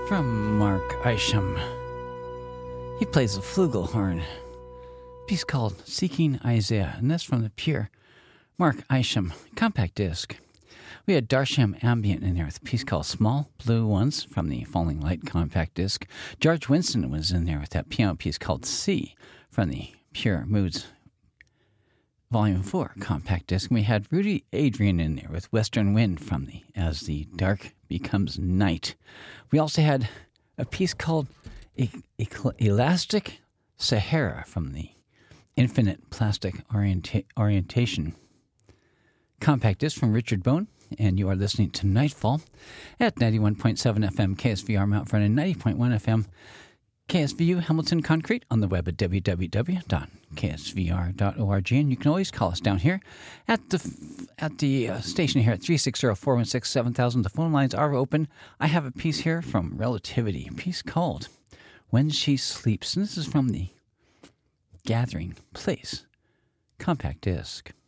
From Mark Isham. He plays the flugelhorn. Piece called Seeking Isaiah, and that's from the Pure Mark Isham compact disc. We had Darsham Ambient in there with a piece called Small Blue Ones from the Falling Light compact disc. George Winston was in there with that piano piece called C from the Pure Moods Volume 4 compact disc. And we had Rudy Adrian in there with Western Wind from the As the Dark Becomes Night. We also had a piece called Elastic Sahara from the Infinite Plastic Orientation compact disc from Richard Bone. And you are listening to Nightfall at 91.7 FM KSVR Mount Vernon, 90.1 FM KSVU Hamilton Concrete, on the web at www.ksvr.org. And you can always call us down here at the station here at 360-416-7000. The phone lines are open. I have a piece here from Relativity, a piece called When She Sleeps. And this is from the Gathering Place compact disc.